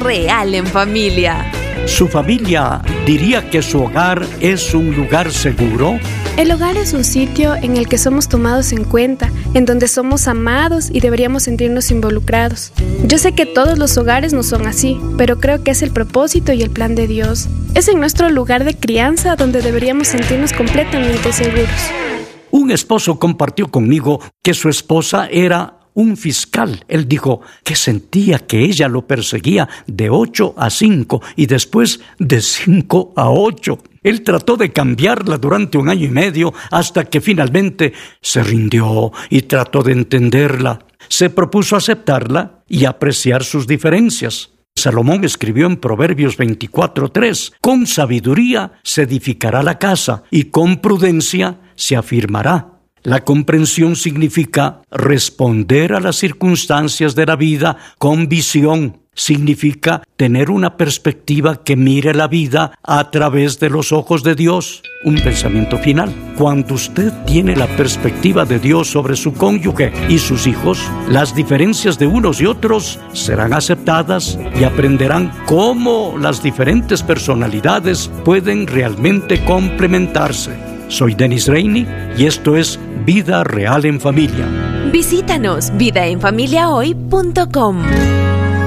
real en familia. ¿Su familia diría que su hogar es un lugar seguro? El hogar es un sitio en el que somos tomados en cuenta, en donde somos amados y deberíamos sentirnos involucrados. Yo sé que todos los hogares no son así, pero creo que es el propósito y el plan de Dios. Es en nuestro lugar de crianza donde deberíamos sentirnos completamente seguros. Un esposo compartió conmigo que su esposa era un fiscal. Él dijo que sentía que ella lo perseguía de 8 a 5 y después de 5 a 8. Él trató de cambiarla durante 1 año y medio hasta que finalmente se rindió y trató de entenderla. Se propuso aceptarla y apreciar sus diferencias. Salomón escribió en Proverbios 24:3: con sabiduría se edificará la casa y con prudencia se afirmará. La comprensión significa responder a las circunstancias de la vida con visión. Significa tener una perspectiva que mire la vida a través de los ojos de Dios. Un pensamiento final. Cuando usted tiene la perspectiva de Dios sobre su cónyuge y sus hijos, las diferencias de unos y otros serán aceptadas y aprenderán cómo las diferentes personalidades pueden realmente complementarse. Soy Dennis Rainey y esto es Vida Real en Familia. Visítanos vidaenfamiliahoy.com.